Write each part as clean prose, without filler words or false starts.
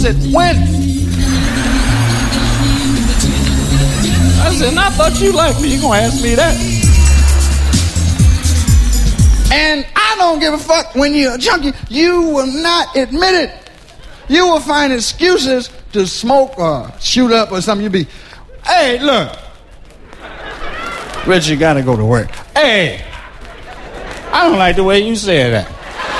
It went. I said, I thought you liked me. You gonna ask me that? And I don't give a fuck when you're a junkie. You will not admit it. You will find excuses to smoke or shoot up or something. You be, hey, look. Rich, you gotta go to work. Hey, I don't like the way you said that.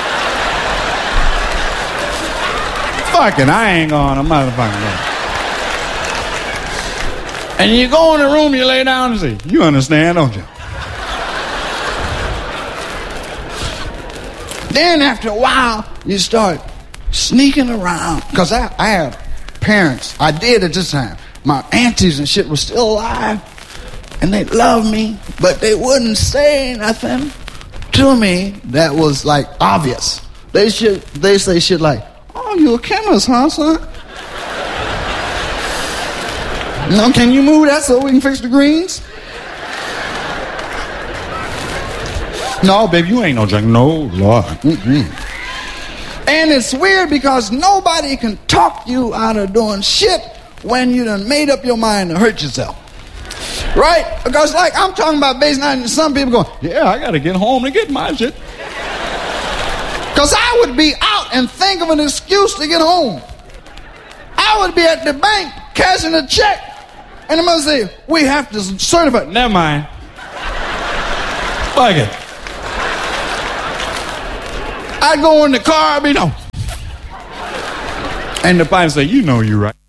Fuck it, I ain't going to motherfucking work. And you go in the room, you lay down and say, you understand, don't you? Then after a while, you start sneaking around. Because I have parents. I did at this time. My aunties and shit were still alive. And they loved me. But they wouldn't say nothing to me that was like obvious. They say shit like, oh, you a chemist, huh, son? Now, can you move that so we can fix the greens? No, baby, you ain't no junk. No, Lord. Mm-mm. And it's weird because nobody can talk you out of doing shit when you done made up your mind to hurt yourself. Right? Because, like, I'm talking about base night, and some people go, yeah, I got to get home to get my shit. Because I would be out and think of an excuse to get home. I would be at the bank cashing a check, and the mother say, we have to certify. Never mind. Fuck it. I'd go in the car, I'd be no. And the pilot say, you know you're right.